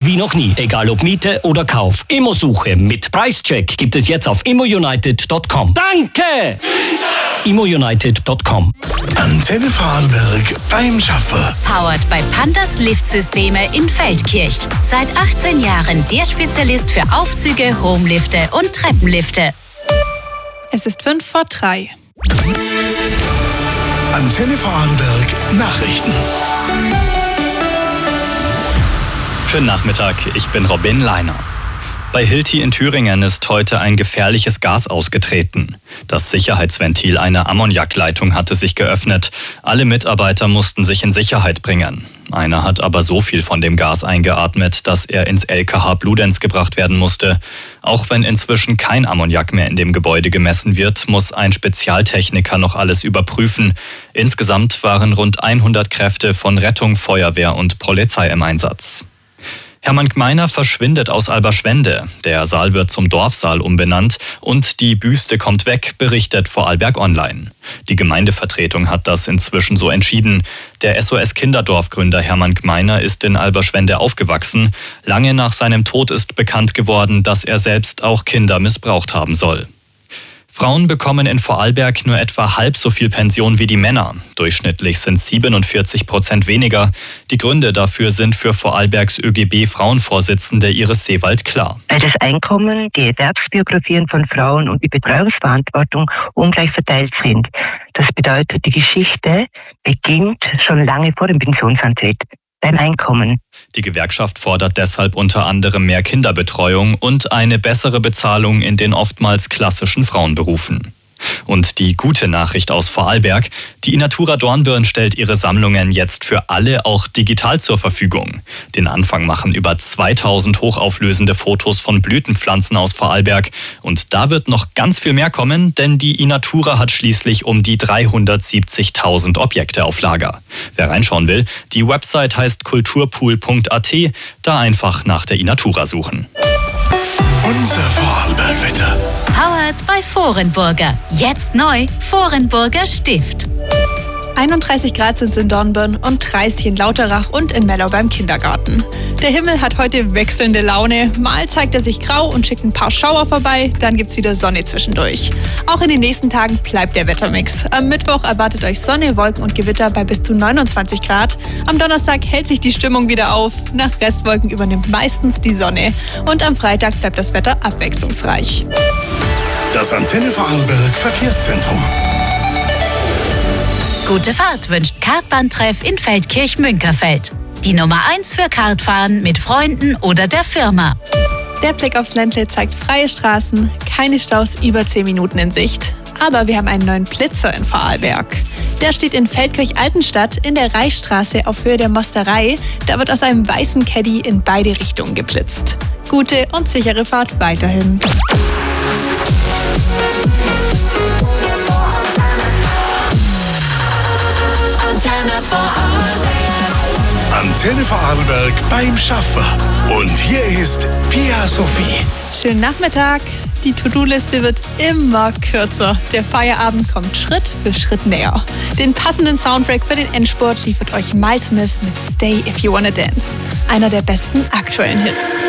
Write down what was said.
wie noch nie, egal ob Miete oder Kauf. Immosuche mit Preischeck gibt es jetzt auf immounited.com. Danke! immounited.com. Antenne Vorarlberg beim Schaffen. Powered bei Pandas Liftsysteme in Feldkirch. Seit 18 Jahren der Spezialist für Aufzüge, Homelifte und Treppenlifte. Es ist 2:55. Antenne Vorarlberg Nachrichten. Schönen Nachmittag, ich bin Robin Leiner. Bei Hilti in Thüringen ist heute ein gefährliches Gas ausgetreten. Das Sicherheitsventil einer Ammoniakleitung hatte sich geöffnet. Alle Mitarbeiter mussten sich in Sicherheit bringen. Einer hat aber so viel von dem Gas eingeatmet, dass er ins LKH Bludenz gebracht werden musste. Auch wenn inzwischen kein Ammoniak mehr in dem Gebäude gemessen wird, muss ein Spezialtechniker noch alles überprüfen. Insgesamt waren rund 100 Kräfte von Rettung, Feuerwehr und Polizei im Einsatz. Hermann Gmeiner verschwindet aus Alberschwende. Der Saal wird zum Dorfsaal umbenannt und die Büste kommt weg, berichtet Vorarlberg Online. Die Gemeindevertretung hat das inzwischen so entschieden. Der SOS-Kinderdorfgründer Hermann Gmeiner ist in Alberschwende aufgewachsen. Lange nach seinem Tod ist bekannt geworden, dass er selbst auch Kinder missbraucht haben soll. Frauen bekommen in Vorarlberg nur etwa halb so viel Pension wie die Männer. Durchschnittlich sind 47% weniger. Die Gründe dafür sind für Vorarlbergs ÖGB-Frauenvorsitzende Iris Seewald klar. Weil das Einkommen, die Erwerbsbiografien von Frauen und die Betreuungsverantwortung ungleich verteilt sind. Das bedeutet, die Geschichte beginnt schon lange vor dem Pensionsantritt. Beim Einkommen. Die Gewerkschaft fordert deshalb unter anderem mehr Kinderbetreuung und eine bessere Bezahlung in den oftmals klassischen Frauenberufen. Und die gute Nachricht aus Vorarlberg: Die Inatura Dornbirn stellt ihre Sammlungen jetzt für alle auch digital zur Verfügung. Den Anfang machen über 2000 hochauflösende Fotos von Blütenpflanzen aus Vorarlberg. Und da wird noch ganz viel mehr kommen, denn die Inatura hat schließlich um die 370.000 Objekte auf Lager. Wer reinschauen will, die Website heißt kulturpool.at, da einfach nach der Inatura suchen. Unser Vorarlberg-Wetter. Powered bei Vorenburger. Jetzt neu Vorenburger Stift. 31 Grad sind es in Dornbirn und 30 in Lauterach und in Mellau beim Kindergarten. Der Himmel hat heute wechselnde Laune. Mal zeigt er sich grau und schickt ein paar Schauer vorbei, dann gibt's wieder Sonne zwischendurch. Auch in den nächsten Tagen bleibt der Wettermix. Am Mittwoch erwartet euch Sonne, Wolken und Gewitter bei bis zu 29 Grad. Am Donnerstag hält sich die Stimmung wieder auf. Nach Restwolken übernimmt meistens die Sonne. Und am Freitag bleibt das Wetter abwechslungsreich. Das Antenne Vorarlberg Verkehrszentrum. Gute Fahrt wünscht Kartbahntreff in Feldkirch-Münkerfeld. Die Nummer 1 für Kartfahren mit Freunden oder der Firma. Der Blick aufs Ländle zeigt freie Straßen, keine Staus über 10 Minuten in Sicht. Aber wir haben einen neuen Blitzer in Vorarlberg. Der steht in Feldkirch-Altenstadt in der Reichsstraße auf Höhe der Mosterei. Da wird aus einem weißen Caddy in beide Richtungen geblitzt. Gute und sichere Fahrt weiterhin. Antenne Vorarlberg beim Schaffen. Und hier ist Pia Sophie. Schönen Nachmittag. Die To-Do-Liste wird immer kürzer. Der Feierabend kommt Schritt für Schritt näher. Den passenden Soundtrack für den Endspurt liefert euch Miles Smith mit Stay If You Wanna Dance. Einer der besten aktuellen Hits.